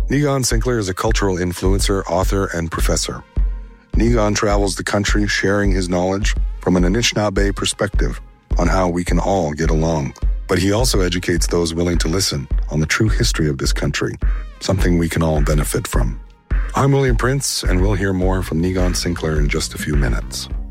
Niigaan Sinclair is a cultural influencer, author, and professor. Niigaan travels the country sharing his knowledge from an Anishinaabe perspective on how we can all get along. But he also educates those willing to listen on the true history of this country, something we can all benefit from. I'm William Prince, and we'll hear more from Niigaan Sinclair in just a few minutes.